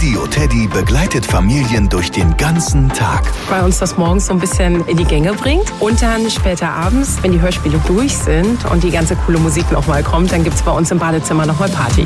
Radio Teddy begleitet Familien durch den ganzen Tag. Weil uns das morgens so ein bisschen in die Gänge bringt. Und dann später abends, wenn die Hörspiele durch sind und die ganze coole Musik nochmal kommt, dann gibt es bei uns im Badezimmer nochmal Party.